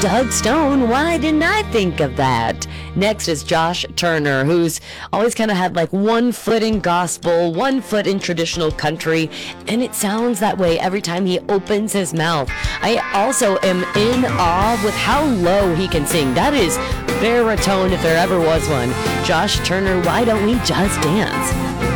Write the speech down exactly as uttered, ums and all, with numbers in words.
Doug Stone, why didn't I think of that? Next is Josh Turner, who's always kind of had like one foot in gospel, one foot in traditional country, and it sounds that way every time he opens his mouth. I also am in awe with how low he can sing. That is baritone if there ever was one. Josh Turner, why don't we just dance?